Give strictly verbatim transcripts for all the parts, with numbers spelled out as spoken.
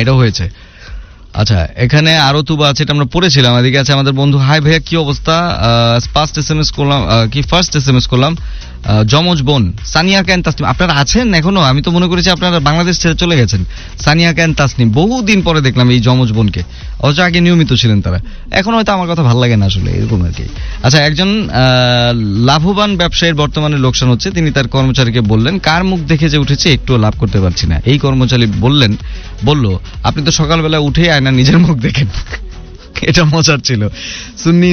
এটাও হয়েছে। আচ্ছা, এখানে আরো তুবা আছে, এটা আমরা পড়েছিলাম। এদিকে আছে আমাদের বন্ধু, হাই ভাইয়া কি অবস্থা, ফার্স্ট এসএমএস করলাম, কি ফার্স্ট এসএমএস করলাম, জমজ বোন সানিয়া ক্যান তাসনিম, আপনারা আছেন এখনো? আমি তো মনে করেছি আপনারা বাংলাদেশ ছেড়ে চলে গেছেন। সানিয়া ক্যান তাসনিম, বহুদিন পরে দেখলাম এই জমজ বোনকে, অথচ আগে নিয়মিত ছিলেন তারা, এখন হয়তো আমার কথা ভালো লাগে না আসলে, এরকম আর কি। আচ্ছা, একজন লাভবান ব্যবসায়ীর বর্তমানে লোকসান হচ্ছে, তিনি তার কর্মচারীকে বললেন, কার মুখ দেখে যে উঠেছে একটুও লাভ করতে পারছি না। এই কর্মচারী বললেন বলল আপনি তো সকালবেলা উঠে আয়না নিজের মুখ দেখেন। এটা মজার ছিল। সুন্নি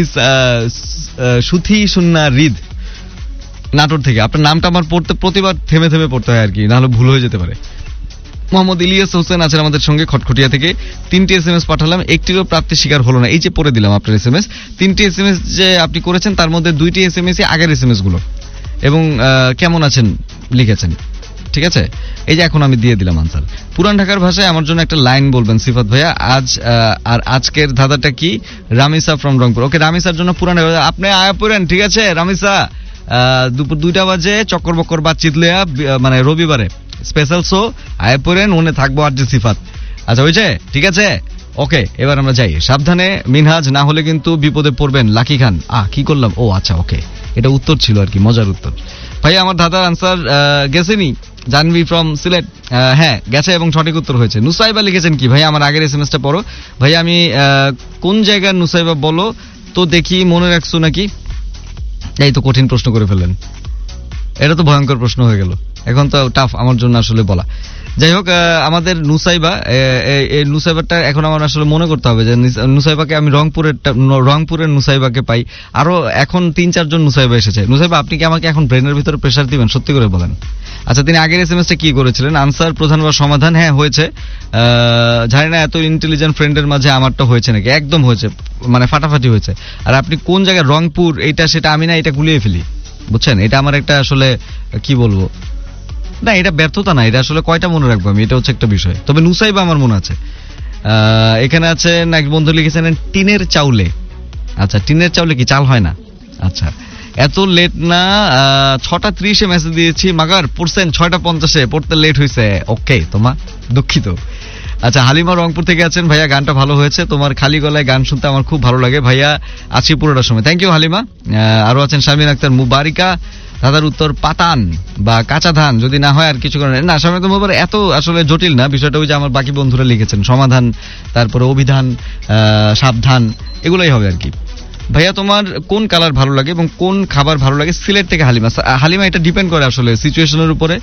সুথি সুন্না রিদ নাটোর থেকে, আপনার নামটা আমার পড়তে প্রতিবার থেমে থেমে পড়তে হয় আর কি, নাহলে ভুল হয়ে যেতে পারে। মোহাম্মদ ইলিয়াস হোসেন আছেন আমাদের সঙ্গে খটখটিয়া থেকে, তিনটি এসএমএস পাঠালাম, একটিরও প্রাপ্তি শিকার হলো না। এই যে পড়ে দিলাম আপনার এসএমএস, তিনটি এসএমএস যে আপনি করেছেন তার মধ্যে দুইটি এসএমএস আগের এসএমএস গুলো, এবং কেমন আছেন লিখেছেন, ঠিক আছে। এই যে এখন আমি দিয়ে দিলাম আনসার। পুরান ঢাকার ভাষায় আমার জন্য একটা লাইন বলবেন সিফাত ভাইয়া, আজ আর আজকের ধাঁধাটা কি? রামিসা ফ্রম রংপুর। ওকে, রামিসার জন্য পুরান ঢাকা আপনি আয়া পড়েন, ঠিক আছে রামিসা। দুপুর দুইটা বাজে চক্কর বক্কর বাতচিত লইয়া, মানে রবিবারে স্পেশাল শো, আয়া পড়েন, ওনে থাকবো আর যে সিফাত। আচ্ছা হয়েছে, ঠিক আছে, ওকে। এবার আমরা যাই, সাবধানে মিনহাজ, না হলে কিন্তু বিপদে পড়বেন। লাকি খান, আহ কি করলাম, ও আচ্ছা ওকে, এটা উত্তর ছিল আর কি, মজার উত্তর। ভাই আমার দাদার আনসার গেছেনি, জানবি ফ্রম সিলেট, হ্যাঁ গেছে এবং সঠিক উত্তর হয়েছে। নুসাইবা লিখেছেন কি ভাই, আমার আগের এসএমএসটা পড়ো ভাই। আমি কোন জায়গার নুসাইবা বলো তো দেখি, মনে রাখছো নাকি? এই তো কঠিন প্রশ্ন করে ফেললেন, এটা তো ভয়ঙ্কর প্রশ্ন হয়ে গেল, এখন তো টাফ আমার জন্য আসলে বলা। যাই হোক, আমাদের নুসাইবা, এই নুসাইবাটা এখন আমার আসলে মনে করতে হবে যে নুসাইবাকে আমি রংপুরের রংপুরের নুসাইবাকে পাই, আরো এখন তিন চারজন নুসাইবা এসেছে। নুসাইবা আপনি কি আমাকে এখন ব্রেনের ভিতরে প্রেসার দিবেন, সত্যি করে বলেন? আচ্ছা, তিনি আগের এসএমএসটা কি করেছিলেন? আনসার প্রধান বা সমাধান, হ্যাঁ হয়েছে। জানি না এত ইন্টেলিজেন্ট ফ্রেন্ডের মাঝে আমারটা হয়েছে নাকি, একদম হয়েছে, মানে ফাটাফাটি হয়েছে। আর আপনি কোন জায়গায় রংপুর, এইটা সেটা আমি না, এটা গুলিয়ে ফেলি, বুঝছেন? এটা আমার একটা আসলে কি বলবো, না এটা ব্যর্থতা না, এটা আসলে কয়টা মনে রাখবো আমি, এটা হচ্ছে একটা বিষয়। তবে নুসাইবা আমার মনে আছে। এখানে আছেন এক বন্ধু লিখেছেন টিনের চাউলে। আচ্ছা, টিনের চাউলে কি চাল হয় না? আচ্ছা, এত লেট না, ছটা ত্রিশে মেসেজ দিয়েছি, মাগার পড়ছেন ছয়টা পঞ্চাশে, পড়তে লেট হয়েছে, ওকে তোমা দুঃখিত। আচ্ছা, হালিমা রংপুর থেকে আছেন, ভাইয়া গানটা ভালো হয়েছে, তোমার খালি গলায় গান শুনতে আমার খুব ভালো লাগে ভাইয়া, আছি পুরোটা সময়। Thank you Halima. আরো আছেন শারমিন আক্তার মুবারিকা, দাদার উত্তর পাতান বা কাঁচা ধান, যদি না হয় আর কিছু করেন না। শারমিন আক্তার মুবারিকা এত আসলে জটিল না বিষয়টা, ওই যে আমার বাকি বন্ধুরা লিখেছেন সমাধান, তারপরে অভিধান, সাবধান, এগুলোই হবে আর কি। ভাইয়া তোমার কোন কালার ভালো লাগে এবং কোন খাবার ভালো লাগে? সিলেট থেকে হালিমা। হালিমা এটা ডিপেন্ড করে আসলে সিচুয়েশনের উপরে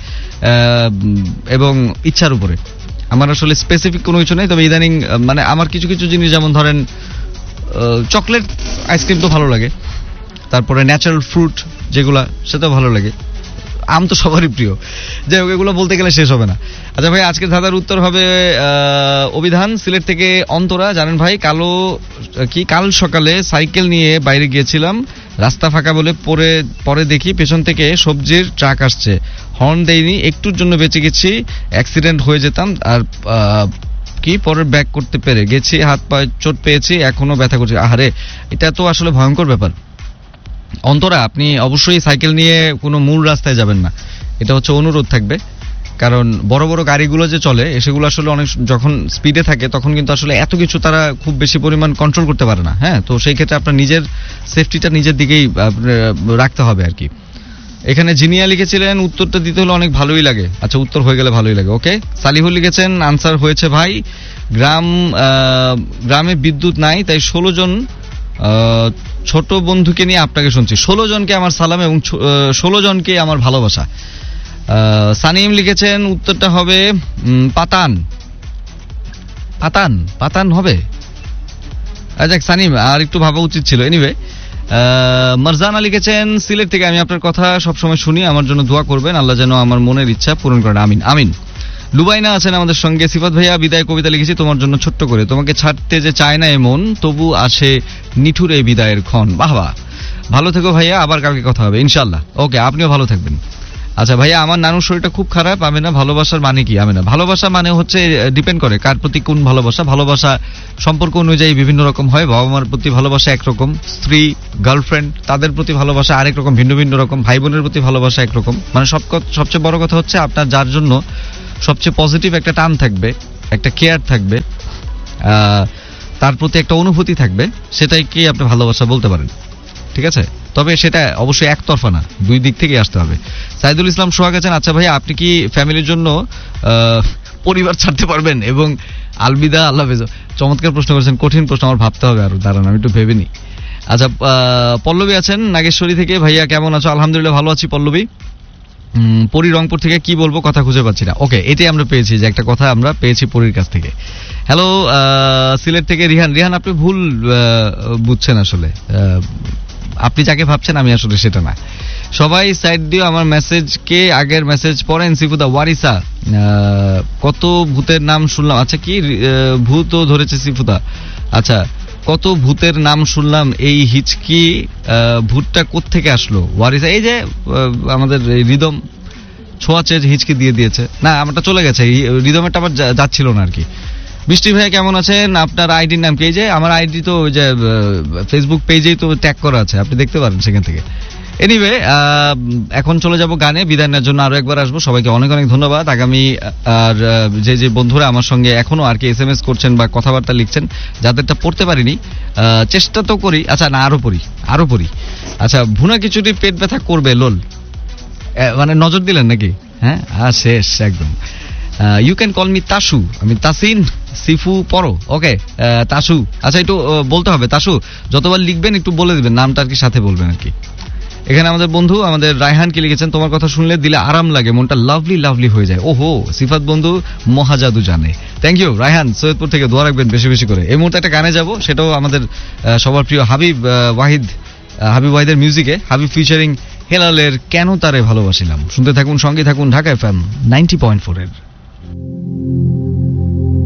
এবং ইচ্ছার উপরে, আমার আসলে স্পেসিফিক কোনো কিছু নেই। তবে ইদানিং মানে আমার কিছু কিছু জিনিস, যেমন ধরেন চকলেট আইসক্রিম তো ভালো লাগে, তারপরে ন্যাচারাল ফ্রুট যেগুলা সেটাও ভালো লাগে, আম তো সবারই প্রিয়। যাই হোক, এগুলো বলতে গেলে শেষ হবে না। আচ্ছা ভাই, আজকের ধাঁধার উত্তর হবে অভিধান। সিলেট থেকে অন্তরা, জানেন ভাই কালো কি কাল সকালে সাইকেল নিয়ে বাইরে গিয়েছিলাম, রাস্তা ফাঁকা বলে পরে পরে দেখি পেছন থেকে সবজির ট্রাক আসছে, হর্ন দেয়নি, একটুর জন্য বেঁচে গেছি, অ্যাক্সিডেন্ট হয়ে যেতাম। আর কি পরে ব্যাক করতে পেরে গেছি, হাত পায়ে চোট পেয়েছি, এখনো ব্যথা করছে। আহারে, এটা তো আসলে ভয়ঙ্কর ব্যাপার। অন্তরা, আপনি অবশ্যই সাইকেল নিয়ে কোনো মূল রাস্তায় যাবেন না, এটা হচ্ছে অনুরোধ থাকবে। কারণ বড় বড় গাড়িগুলো যে চলে, সেগুলো আসলে অনেক যখন স্পিডে থাকে তখন কিন্তু আসলে এত কিছু তারা খুব বেশি পরিমাণ কন্ট্রোল করতে পারে না। হ্যাঁ, তো সেই ক্ষেত্রে আপনার নিজের সেফটিটা নিজের দিকেই রাখতে হবে আর কি। এখানে জিনিয়া লিখেছিলেন উত্তরটা দিতে হলে অনেক ভালোই লাগে। আচ্ছা, উত্তর হয়ে গেলে ভালোই লাগে, ওকে। সালিহুল লিখেছেন আনসার হয়েছে ভাই, গ্রাম গ্রামে বিদ্যুৎ নাই, তাই ষোলো জন ছোট বন্ধুকে নিয়ে আপনাকে শুনছি। ষোলো জনকে আমার সালাম এবং ষোলো জনকে আমার ভালোবাসা। সানিম লিখেছেন উত্তরটা হবে পাতান। পাতান পাতান হবে। আচ্ছা সানিম, আর একটু ভাবা উচিত ছিল। এনিওয়ে, মারজানা লিখেছেন সিলেট থেকে, আমি আপনার কথা সবসময় শুনি, আমার জন্য দোয়া করবেন, আল্লাহ যেন আমার মনের ইচ্ছা পূরণ করেন, আমিন আমিন। লুবাইনা আছেন আমাদের সঙ্গে। সিফাত ভাইয়া, বিদায় কবিতা লিখেছি তোমার জন্য ছোট্ট করে, তোমাকে ছাড়তে যে চায় না এমন, তবু আসে নিঠুরে বিদায়ের ক্ষণ। বাহ বাহ, ভালো থেকো ভাইয়া, আবার কালকে কথা হবে ইনশাল্লাহ। ওকে, আপনিও ভালো থাকবেন। আচ্ছা ভাইয়া, আমার নানুর শরীরটা খুব খারাপ, আমি না ভালোবাসার মানে কি? আমি না ভালোবাসা মানে হচ্ছে ডিপেন্ড করে কার প্রতি কোন ভালোবাসা। ভালোবাসা সম্পর্ক অনুযায়ী বিভিন্ন রকম হয়। বাবা মার প্রতি ভালোবাসা একরকম, স্ত্রী গার্লফ্রেন্ড তাদের প্রতি ভালোবাসা আরেক রকম, ভিন্ন ভিন্ন রকম, ভাই বোনের প্রতি ভালোবাসা একরকম। মানে সব সবচেয়ে বড় কথা হচ্ছে আপনার যার জন্য সবচেয়ে পজিটিভ একটা টান থাকবে, একটা কেয়ার থাকবে, আহ, তার প্রতি একটা অনুভূতি থাকবে, সেটাই কি আপনি ভালোবাসা বলতে পারেন। ঠিক আছে, তবে সেটা অবশ্যই একতরফা না, দুই দিক থেকে আসতে হবে। সাইদুল ইসলাম সোহাগ আছেন, আচ্ছা ভাই আপনি কি ফ্যামিলির জন্য আহ, পরিবার ছাড়তে পারবেন এবং আলবিদা আল্লাহ হাফেজ? চমৎকার প্রশ্ন করেছেন, কঠিন প্রশ্ন, আমার ভাবতে হবে আরো, দাঁড়ান আমি একটু ভেবে নিই। আচ্ছা, আহ, পল্লবী আছেন নাগেশ্বরী থেকে, ভাইয়া কেমন আছো? আলহামদুলিল্লাহ ভালো আছি পল্লবী। উম, পরি রংপুর থেকে, কি বলবো কথা খুঁজে পাচ্ছি না। ওকে, এটাই আমরা পেয়েছি, যে একটা কথা আমরা পেয়েছি পরির কাছ থেকে। হ্যালো, সিলেট থেকে রিহান। রিহান আপনি ভুল আহ, বুঝছেন আসলে, আহ, আপনি যাকে ভাবছেন আমি আসলে সেটা না। সবাই সাইড দিও আমার মেসেজকে, আগের মেসেজ পড়েন। সিফুদা ওয়ারিসা, আহ, কত ভূতের নাম শুনলাম। আচ্ছা কি আহ, ভূতও ধরেছে সিফুদা? আচ্ছা, কত ভূতের নাম শুনলাম, এই হিচকি আহ, ভূতটা কোত্থেকে আসলো? ওয়ারিসা, এই যে আহ, আমাদের এই রিদম ছোঁয়াচে হিচকি দিয়ে দিয়েছে না, আমারটা চলে গেছে, রিদমেরটা আবার যা- যাচ্ছিল না আর কি। বৃষ্টি ভাই কেমন আছেন? আপনার আইডির নাম কি? এই যে আমার আইডি তো ওই যে ফেসবুক পেজেই তো ট্যাগ করা আছে, আপনি দেখতে পারেন সেখান থেকে। এনিওয়ে, এখন চলে যাব গানে, বিদায় নেওয়ার জন্য আরো একবার আসবো। সবাইকে অনেক অনেক ধন্যবাদ। আগামী আর আহ, যে যে বন্ধুরা আমার সঙ্গে এখনো আর কি এস এম এস করছেন বা কথাবার্তা লিখছেন, যাদেরটা পড়তে পারিনি, আহ, চেষ্টা তো করি। আচ্ছা না, আরো পড়ি আরো পড়ি। আচ্ছা, ভুনা খিচুড়ি পেট ব্যথা করবে লোল, আহ, মানে নজর দিলেন নাকি? হ্যাঁ, আর শেষ একদম। You can call me Tasu, আমি তাসিন সিফু পড়ো। ওকে, তাসু। আচ্ছা, একটু আহ, বলতে হবে তাসু, যতবার লিখবেন একটু বলে দিবেন নামটা আর কি, সাথে বলবেন আর কি। এখানে আমাদের বন্ধু আমাদের রায়হান কি লিখেছেন, তোমার কথা শুনলে দিলে আরাম লাগে, মনটা লাভলি লাভলি হয়ে যায়। ওহো, সিফাত বন্ধু মহাজাদু জানে। থ্যাংক ইউ রায়হান, সৈয়দপুর থেকে। দোয়া রাখবেন বেশি বেশি করে। এই মুহূর্তে একটা গানে যাব, সেটাও আমাদের আহ, সবার প্রিয় হাবিব আহ, ওয়াহিদ, আহ, হাবিব ওয়াহিদের মিউজিকে, হাবিব ফিচারিং হেলালের কেন তারে ভালোবাসিলাম। শুনতে থাকুন, সঙ্গে থাকুন Dhaka FM ninety point four এর।